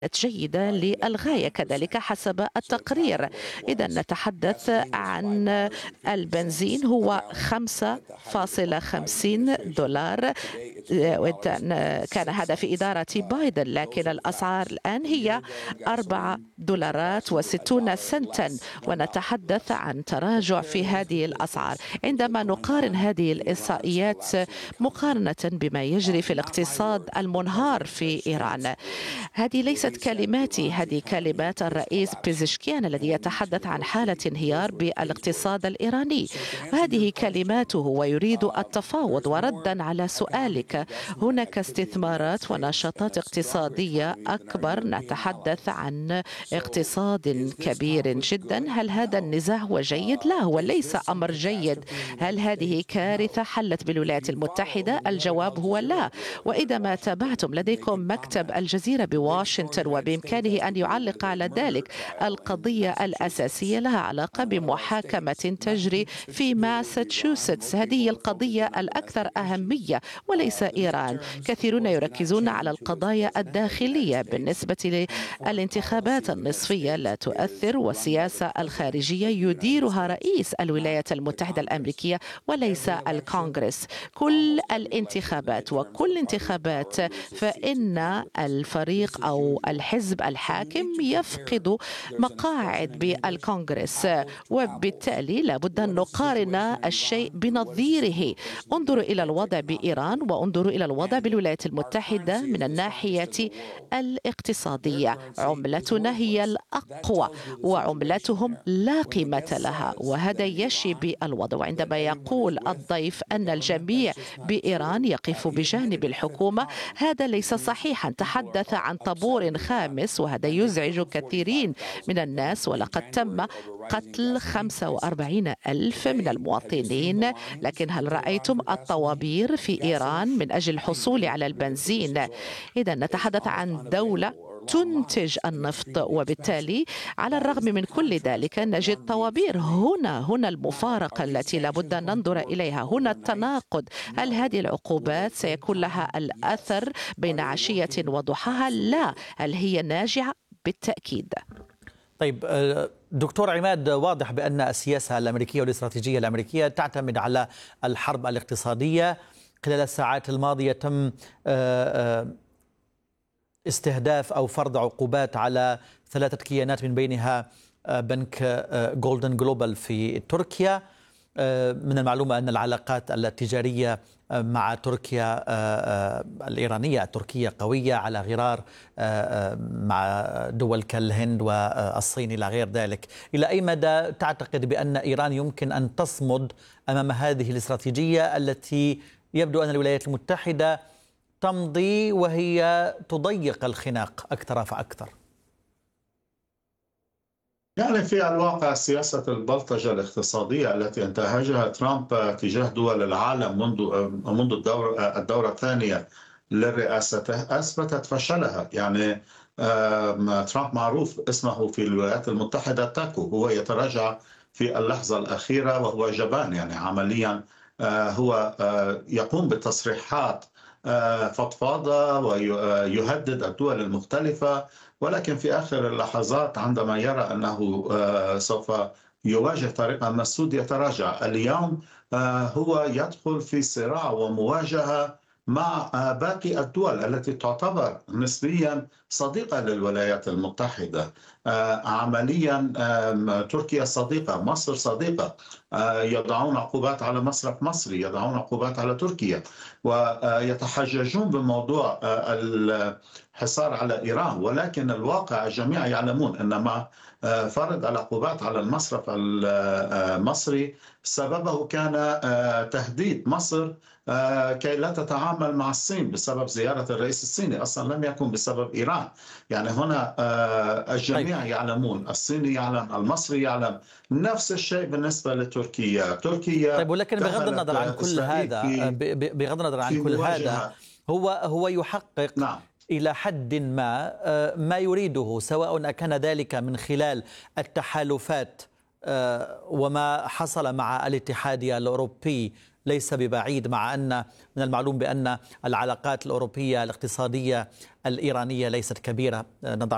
جيدة للغاية كذلك حسب التقرير. إذا نتحدث عن البنزين هو 5.50 دولار. كان هذا في إدارة بايدن، لكن الأسعار الآن هي 4 دولارات و60 سنتا، ونتحدث عن تراجع في هذه الأسعار. عندما نقارن هذه الإحصائيات مقارنة بما يجري في الاقتصاد المنهار في إيران، هذه ليست كلماتي، هذه كلمات الرئيس بيزشكيان الذي يتحدث عن حالة انهيار بالاقتصاد الإيراني. هذه كلماته ويريد التفاوض. وردا على سؤالك، هناك استثمارات ونشاطات اقتصادية أكبر، نتحدث عن اقتصاد كبير جدا. هل هذا النزاع هو جيد؟ لا، هو ليس أمر جيد. هل هذه كارثة حلت بالولايات المتحدة؟ الجواب هو لا. وإذا ما تابعتم، لديكم مكتب الجزيرة بواشنطن وبإمكانه أن يعلق على ذلك. القضية الأساسية لها علاقة بمحاكمة تجري في ماساتشوستس. هذه القضية الأكثر أهمية وليس إيران. كثيرون يركزون على القضايا الداخلية. بالنسبة للانتخابات النصفية لا تؤثر، والسياسة الخارجية يديرها رئيس الولايات المتحدة الأمريكية وليس الكونغرس. كل الانتخابات وكل انتخابات فإن الفريق أو الحزب الحاكم يفقد مقاعد بالكونغرس، وبالتالي لابد أن نقارن الشيء بنظيره. انظروا إلى الوضع بإيران وانظروا إلى الوضع بالولايات المتحدة من الناحية الاقتصادية. عملتنا هي الأقوى وعملتهم لا قيمة لها، وهذا يشي بالوضع. وعندما يقول الضيف أن الجميع بإيران يقف بجانب الحكومة، هذا ليس صحيحا. تحدث عن طابور خامس، وهذا يزعج كثيرين من الناس، ولقد تم قتل 45 ألف من المواطنين. لكن هل رأيتم الطوابير في إيران من أجل الحصول على البنزين؟ إذا نتحدث عن دولة تنتج النفط، وبالتالي على الرغم من كل ذلك نجد طوابير. هنا المفارقة التي لابد أن ننظر إليها، هنا التناقض. هل هذه العقوبات سيكون لها الأثر بين عشية وضحاها؟ لا. هل هي ناجعة؟ بالتأكيد. طيب دكتور عماد، واضح بأن السياسة الأمريكية والاستراتيجية الأمريكية تعتمد على الحرب الاقتصادية. خلال الساعات الماضية تم استهداف أو فرض عقوبات على 3 كيانات، من بينها بنك جولدن جلوبال في تركيا. من المعلومة أن العلاقات التجارية مع تركيا الإيرانية التركية قوية على غرار مع دول كالهند والصين إلى غير ذلك. إلى أي مدى تعتقد بأن إيران يمكن أن تصمد أمام هذه الاستراتيجية التي يبدو أن الولايات المتحدة تمضي وهي تضيق الخناق أكثر فأكثر؟ يعني في الواقع سياسة البلطجة الاقتصادية التي انتهجها ترامب تجاه دول العالم منذ الدورة الثانية لرئاسته أثبتت فشلها. يعني ترامب معروف اسمه في الولايات المتحدة تاكو، هو يتراجع في اللحظة الأخيرة وهو جبان. يعني عمليا هو يقوم بتصريحات فضفاضة ويهدد الدول المختلفة، ولكن في آخر اللحظات عندما يرى أنه سوف يواجه طريقا مسدود يتراجع. اليوم هو يدخل في صراع ومواجهة مع باقي الدول التي تعتبر نسبيا صديقة للولايات المتحدة. عمليا تركيا صديقة، مصر صديقة، يضعون عقوبات على مصرف مصري، يضعون عقوبات على تركيا، ويتحججون بموضوع الحصار على إيران. ولكن الواقع الجميع يعلمون أن ما فرض العقوبات على المصرف المصري سببه كان تهديد مصر كي لا تتعامل مع الصين بسبب زيارة الرئيس الصيني، أصلا لم يكن بسبب إيران. يعني هنا الجميع يعلمون، الصيني يعلم، المصري يعلم. نفس الشيء بالنسبة لتركيا. طيب، ولكن بغض النظر عن كل هذا، بغض النظر عن كل هذا، هو يحقق نعم إلى حد ما يريده، سواء أكان ذلك من خلال التحالفات وما حصل مع الاتحاد الأوروبي ليس ببعيد، مع أن من المعلوم بأن العلاقات الأوروبية الاقتصادية الإيرانية ليست كبيرة. نضع